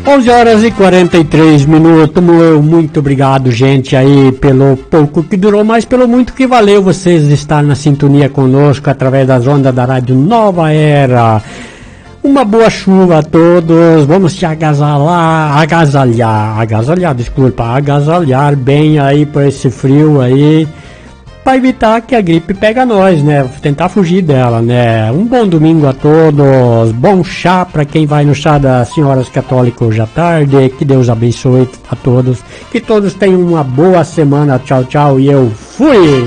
11 horas e 43 minutos. Muito obrigado, gente, aí pelo pouco que durou, mas pelo muito que valeu vocês estar na sintonia conosco através das ondas da Rádio Nova Era. Uma boa chuva a todos. Vamos se agasalhar bem aí por esse frio aí, para evitar que a gripe pega nós, né? Tentar fugir dela, né? Um bom domingo a todos, bom chá para quem vai no chá das senhoras católicas hoje à tarde, que Deus abençoe a todos, que todos tenham uma boa semana, tchau, tchau, e eu fui!